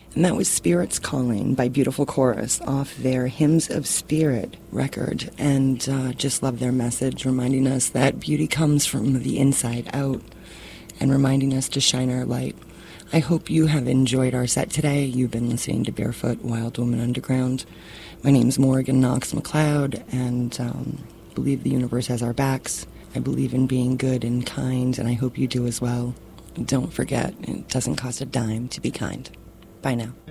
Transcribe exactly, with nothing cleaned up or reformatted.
And that was Spirits Calling by Beautiful Chorus off their Hymns of Spirit record. And uh, just love their message, reminding us that beauty comes from the inside out and reminding us to shine our light. I hope you have enjoyed our set today. You've been listening to Barefoot Wild Woman Underground. My name's Morgan Knox McLeod, and um, believe the universe has our backs. I believe in being good and kind, and I hope you do as well. Don't forget, it doesn't cost a dime to be kind. Bye now.